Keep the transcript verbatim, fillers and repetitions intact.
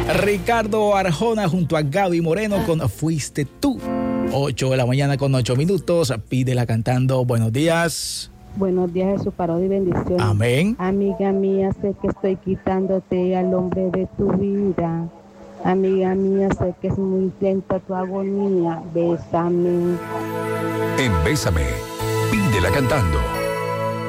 Ricardo Arjona junto a Gaby Moreno con Fuiste Tú. ocho de la mañana con ocho minutos. Pídela cantando. Buenos días. Buenos días, Jesús, parodia y bendiciones. Amén. Amiga mía, sé que estoy quitándote al hombre de tu vida. Amiga mía, sé que es muy lenta tu agonía. Bésame. En Bésame, pídela cantando.